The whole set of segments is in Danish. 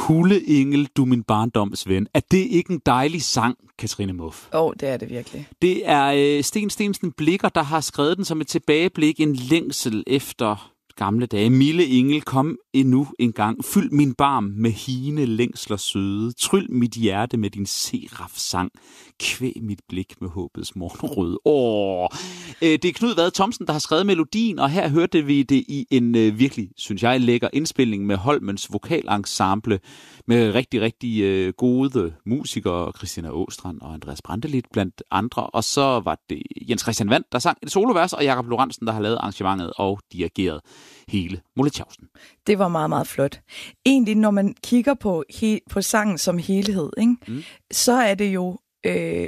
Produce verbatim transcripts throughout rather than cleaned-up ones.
Hulleengel, du min barndoms ven. Er det ikke en dejlig sang, Katrine Muff? Åh, oh, det er det virkelig. Det er øh, Sten Stensen Blicher, der har skrevet den som et tilbageblik, en længsel efter gamle dage. Milde engel, kom endnu en gang. Fyld min barm med hine længsler søde. Tryl mit hjerte med din seraf-sang. Kvæg mit blik med håbets morgenrød. Åh, øh, det er Knud Vade Thomsen, der har skrevet melodien, og her hørte vi det i en øh, virkelig, synes jeg, lækker indspilning med Holmens vokalensemble, med rigtig, rigtig øh, gode musikere, Christina Åstrand og Andreas Brandelit blandt andre. Og så var det Jens Christian Wandt, der sang et solovers, og Jakob Lorentzen, der har lavet arrangementet og dirigeret hele Molletjavsen. Det var meget, meget flot. Egentlig, når man kigger på, he- på sangen som helhed, ikke? Mm. så er det jo øh,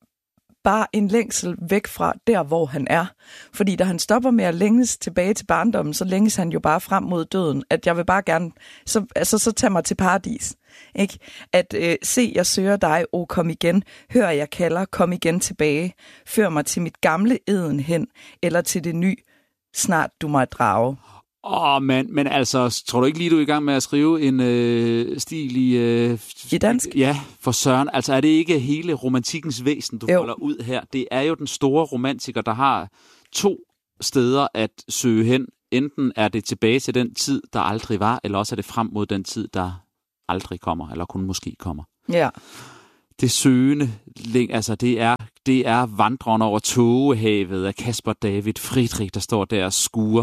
bare en længsel væk fra der, hvor han er. Fordi da han stopper med at længes tilbage til barndommen, så længes han jo bare frem mod døden. At jeg vil bare gerne, så, altså, så tag mig til paradis. Ikke? At øh, se, jeg søger dig, o kom igen. Hør, jeg kalder, kom igen tilbage. Før mig til mit gamle eden hen, eller til det ny, snart du mig drage. Åh, oh, men, men altså, tror du ikke lige, du er i gang med at skrive en øh, stil i... Øh, I dansk? Ja, for søren. Altså, er det ikke hele romantikkens væsen, du jo. folder ud her? Det er jo den store romantiker, der har to steder at søge hen. Enten er det tilbage til den tid, der aldrig var, eller også er det frem mod den tid, der aldrig kommer, eller kun måske kommer. Ja. Det søgende, altså det er, det er vandrende over tågehavet af Kasper David Friedrich, der står der og skuer.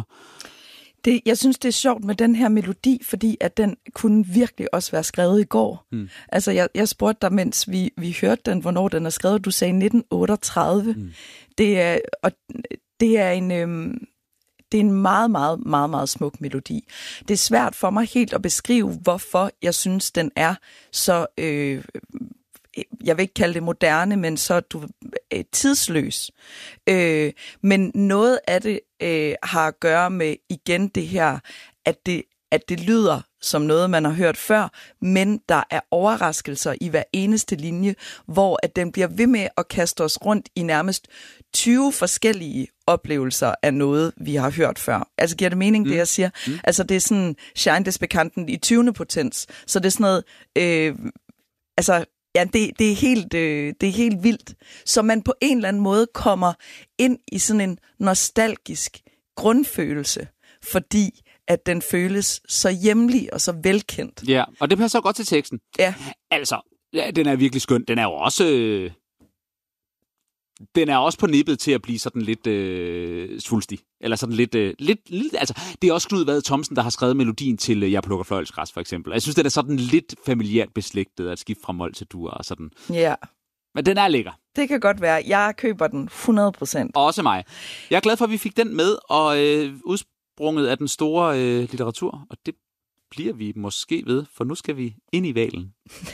Det, jeg synes, det er sjovt med den her melodi, fordi at den kunne virkelig også være skrevet i går. Mm. Altså, jeg, jeg spurgte dig, mens vi, vi hørte den, hvornår den er skrevet. Du sagde nitten otteogtredive. Mm. Det er, og det er en... Øhm, Det er en meget, meget, meget, meget smuk melodi. Det er svært for mig helt at beskrive, hvorfor jeg synes, den er så, øh, jeg vil ikke kalde det moderne, men så du, øh, tidsløs. Øh, men noget af det øh, har at gøre med igen det her, at det, at det lyder som noget, man har hørt før, men der er overraskelser i hver eneste linje, hvor at den bliver ved med at kaste os rundt i nærmest tyve forskellige oplevelser af noget, vi har hørt før. Altså giver det mening, mm. det jeg siger? Mm. Altså det er sådan Shine des Bekannten i tyvende potens. Så det er sådan noget, øh, altså ja, det, det, er helt, øh, det er helt vildt. Så man på en eller anden måde kommer ind i sådan en nostalgisk grundfølelse, fordi at den føles så hjemlig og så velkendt. Ja, og det passer godt til teksten. Ja. Altså, ja, den er virkelig skøn. Den er jo også... Øh, den er også på nippet til at blive sådan lidt øh, svulstig. Eller sådan lidt, øh, lidt, lidt... Altså, det er også Knud Vade Thomsen, der har skrevet melodien til øh, Jeg plukker fløjelsgræs, for eksempel. Jeg synes, den er sådan lidt familiært beslægtet at skifte fra mol til dur og sådan. Ja. Men den er lækker. Det kan godt være. Jeg køber den hundrede procent. Også mig. Jeg er glad for, at vi fik den med, og øh, udsprunget af den store øh, litteratur, og det bliver vi måske ved, for nu skal vi ind i valen.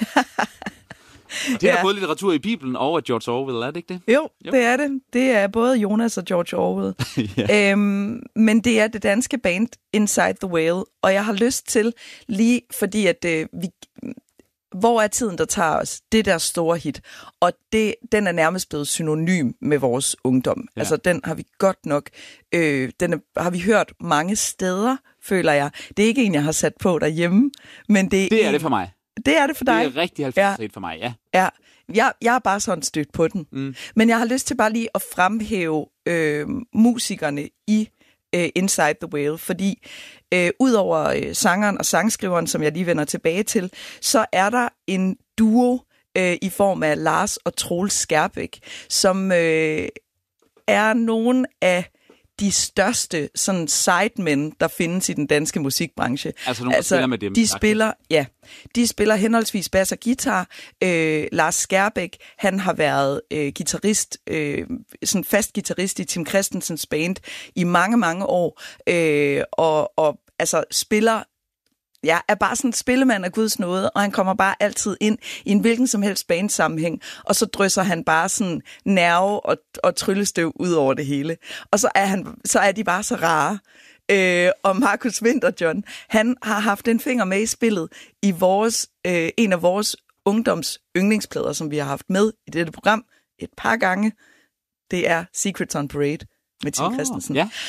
Og det er ja. både litteratur i Bibelen og af George Orwell, er det ikke det? Jo, jo, det er det. Det er både Jonas og George Orwell. ja. øhm, men det er det danske band Inside the Whale, og jeg har lyst til, lige fordi at øh, vi... Hvor er tiden, der tager os? Det der store hit. Og det, den er nærmest blevet synonym med vores ungdom. Ja. Altså, den har vi godt nok... Øh, den er, har vi hørt mange steder, føler jeg. Det er ikke en, jeg har sat på derhjemme, men det er... Det er en, det for mig. Det er det for dig? Det er rigtig halvfems procent ja. for mig, ja. Ja, jeg, jeg er bare sådan stødt på den. Mm. Men jeg har lyst til bare lige at fremhæve øh, musikerne i uh, Inside the Whale, fordi øh, udover øh, sangeren og sangskriveren, som jeg lige vender tilbage til, så er der en duo øh, i form af Lars og Troels Skærbæk, som øh, er nogle af de største sådan sidemen, der findes i den danske musikbranche. Altså nogle, altså, der spiller med dem. De spiller, ja, de spiller henholdsvis bass og guitar. Øh, Lars Skærbæk, han har været øh, guitarist, øh, sådan fast guitarist i Tim Christensens band i mange, mange år, øh, og, og altså spiller Ja, er bare sådan en spillemand af Guds nåde, og han kommer bare altid ind i en hvilken som helst bandsammenhæng, og så drysser han bare sådan nerve og, og tryllestøv ud over det hele. Og så er, han, så er de bare så rare. Øh, og Markus Winterjohn, han har haft en finger med i spillet i vores, øh, en af vores ungdoms yndlingsplader, som vi har haft med i dette program et par gange. Det er Secrets on Parade med Tim oh, Christensen. Yeah.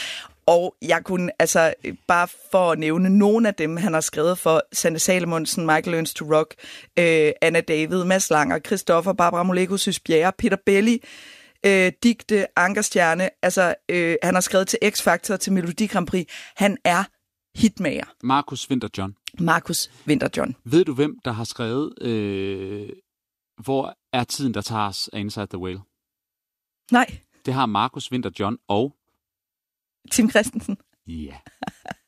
Og jeg kunne, altså bare for at nævne nogle af dem, han har skrevet for: Sanne Salomonsen, Michael Learns to Rock, øh, Anna David, Mads Langer, Christoffer, Barbara Moleko, Sys Bjerre, Peter Belli, øh, Digte, Ankerstjerne. Altså, øh, han har skrevet til X-Factor, til Melodi Grand Prix. Han er hitmager. Markus Winter John. Markus Winter John. Ved du, hvem der har skrevet, øh, hvor er tiden, der tager os af Inside the Whale? Nej. Det har Markus Winter John og Tim Christensen. Ja.